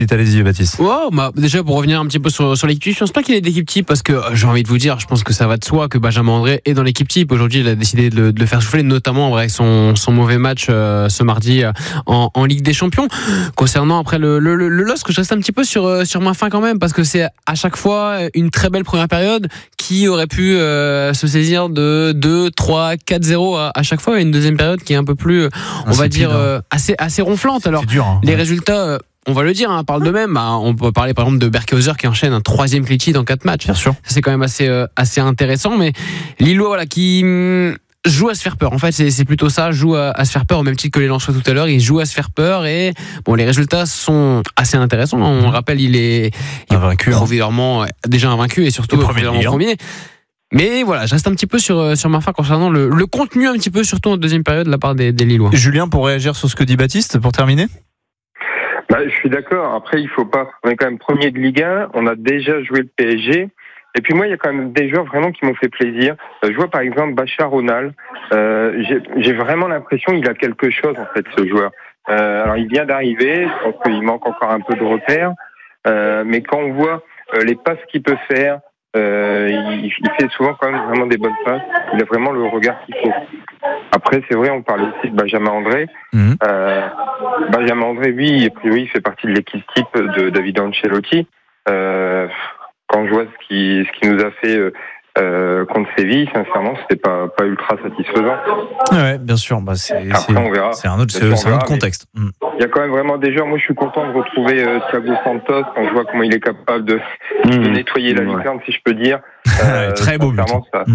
Allez-y, Baptiste. Déjà, pour revenir un petit peu sur l'équipe type, je pense pas qu'il ait d'équipe type parce que j'ai envie de vous dire, je pense que ça va de soi que Benjamin André est dans l'équipe type. Aujourd'hui, il a décidé de le faire souffler, notamment avec son mauvais match ce mardi en Ligue des Champions. Concernant après le LOSC, je reste un petit peu sur ma fin quand même parce que c'est à chaque fois une très belle première période qui aurait pu se saisir de 2, 3, 4-0 à chaque fois, et une deuxième période qui est un peu plus, on va dire, assez ronflante. Alors, les résultats, on va le dire, parle d'eux-mêmes. On peut parler par exemple de Berkhauser qui enchaîne un 3e clean sheet en 4 matchs. Bien sûr. Ça, c'est quand même assez intéressant, mais Lillois, qui joue à se faire peur. En fait, c'est plutôt ça, joue à se faire peur, au même titre que les Lensois tout à l'heure. Il joue à se faire peur, et bon, les résultats sont assez intéressants. On le rappelle, il est provisoirement déjà invaincu, et surtout provisoirement premier. Mais voilà, je reste un petit peu sur ma fin concernant le contenu, un petit peu, surtout en deuxième période, de la part des Lillois. Julien, pour réagir sur ce que dit Baptiste, pour terminer. Je suis d'accord. Après, il faut pas. On est quand même premier de Ligue 1. On a déjà joué le PSG. Et puis moi, il y a quand même des joueurs vraiment qui m'ont fait plaisir. Je vois par exemple Bachar Onal. J'ai vraiment l'impression qu'il a quelque chose, en fait, ce joueur. Alors, il vient d'arriver. Je pense qu'il manque encore un peu de repères. Mais quand on voit les passes qu'il peut faire, il fait souvent quand même vraiment des bonnes passes. Il a vraiment le regard qu'il faut. Après, c'est vrai, on parlait aussi de Benjamin André. Benjamin André, lui, a priori, il fait partie de l'équipe type de David Ancelotti. Quand je vois ce qu'il nous a fait contre Séville, sincèrement, c'était pas ultra satisfaisant. Ouais, bien sûr. On verra. C'est un autre contexte. Il y a quand même vraiment des joueurs. Moi, je suis content de retrouver Thiago Santos quand je vois comment il est capable de nettoyer la lucarne, si je peux dire. Très beau but.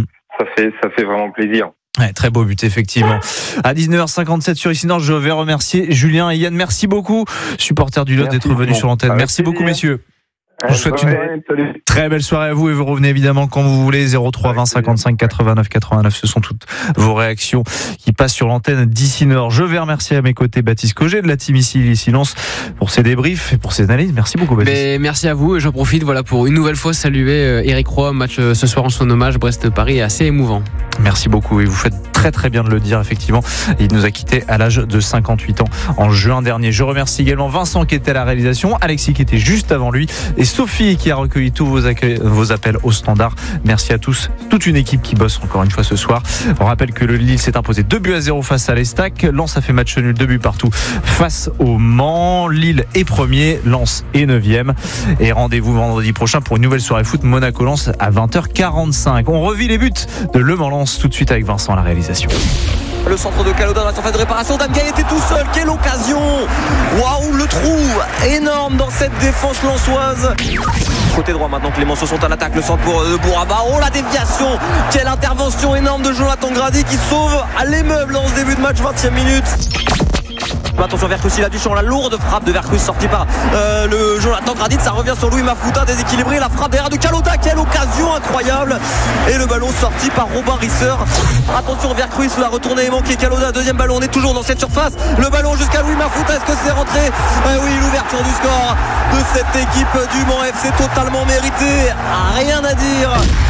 Ça fait vraiment plaisir. Ouais, très beau but, effectivement. À 19h57 sur Ici Nord, je vais remercier Julien et Yann. Merci beaucoup, supporters du LOSC, d'être venus sur l'antenne. Merci beaucoup, messieurs. Je vous souhaite une très belle soirée à vous, et vous revenez évidemment quand vous voulez. 03 20 55 89 89, ce sont toutes vos réactions qui passent sur l'antenne d'Ici Nord. Je vais remercier à mes côtés Baptiste Cogé de la team Ici Silence pour ses débriefs et pour ses analyses. Merci beaucoup, Baptiste. Merci à vous, et j'en profite pour une nouvelle fois saluer Eric Roy. Match ce soir en son hommage, Brest-Paris, assez émouvant. Merci beaucoup, et vous faites très bien de le dire, effectivement. Il nous a quittés à l'âge de 58 ans en juin dernier. Je remercie également Vincent qui était à la réalisation, Alexis qui était juste avant lui, et Sophie qui a recueilli tous vos appels au standard. Merci à tous, toute une équipe qui bosse encore une fois ce soir. On rappelle que le Lille s'est imposé 2-0 face à l'Estac. Lens a fait match nul, 2 buts partout face au Mans. Lille est premier, Lens est 9e. Et rendez-vous vendredi prochain pour une nouvelle soirée foot Monaco-Lens à 20h45. On revit les buts de Le Mans-Lens tout de suite avec Vincent à la réalisation. Le centre de Calodin dans la surface de réparation. Damgay était tout seul. Quelle occasion! Waouh, le trou énorme dans cette défense lensoise. Côté droit maintenant, Clémenceau sont à l'attaque. Le centre pour Bouraba. Oh, la déviation! Quelle intervention énorme de Jonathan Grady qui sauve à l'émeuble en ce début de match, 20e minute. Attention, Vercruz, il a du champ, la lourde frappe de Vercruz sortie par le Jonathan Gradit. Ça revient sur Louis Mafouta, déséquilibré. La frappe derrière de Kalota, quelle occasion incroyable! Et le ballon sorti par Robin Risser. Attention, Vercruz, la retournée est manquée. Kalota, deuxième ballon, on est toujours dans cette surface. Le ballon jusqu'à Louis Mafouta, est-ce que c'est rentré? Oui, l'ouverture du score de cette équipe du Mans FC, totalement méritée. Rien à dire.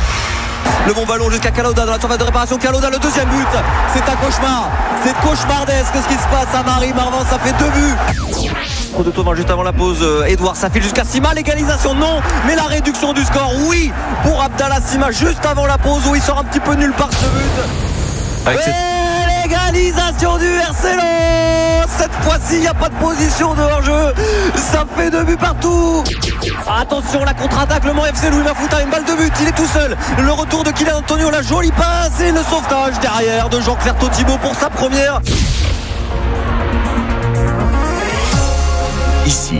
Le bon ballon jusqu'à Kalota dans la surface de réparation. Kalota, le deuxième but. C'est un cauchemar. C'est cauchemardesque ce qui se passe à Marie-Marvin. Ça fait 2 buts. Coup de Thomas juste avant la pause. Edouard, ça file jusqu'à Sima. L'égalisation, non. Mais la réduction du score, oui. Pour Abdallah Sima, juste avant la pause, où il sort un petit peu nulle part ce but. L'égalisation du RC Lens. Cette fois-ci, il n'y a pas de position de hors-jeu. Ça fait 2 buts partout. Attention, la contre-attaque, le Mans FC, Louis Mafouta, une balle de but, il est tout seul. Le retour de Kylian Antonio, la jolie passe et le sauvetage derrière de Jean-Claire Todibo pour sa première. Ici,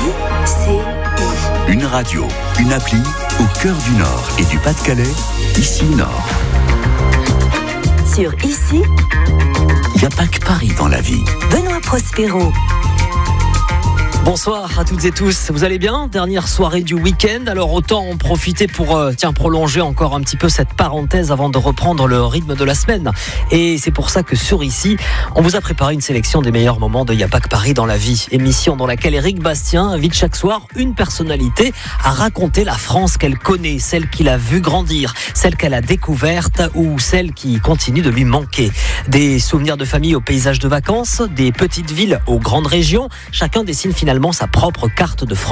une radio, une appli au cœur du Nord et du Pas-de-Calais. Ici Nord. Sur Ici, il n'y a pas que Paris dans la vie. Benoît Prospero. Bonsoir à toutes et tous, vous allez bien? Dernière soirée du week-end, alors autant en profiter pour prolonger encore un petit peu cette parenthèse avant de reprendre le rythme de la semaine. Et c'est pour ça que sur Ici, on vous a préparé une sélection des meilleurs moments de Y'a pas que Paris dans la vie. Émission dans laquelle Éric Bastien invite chaque soir une personnalité à raconter la France qu'elle connaît, celle qu'il a vue grandir, celle qu'elle a découverte ou celle qui continue de lui manquer. Des souvenirs de famille aux paysages de vacances, des petites villes aux grandes régions, chacun dessine finalement sa propre carte de France.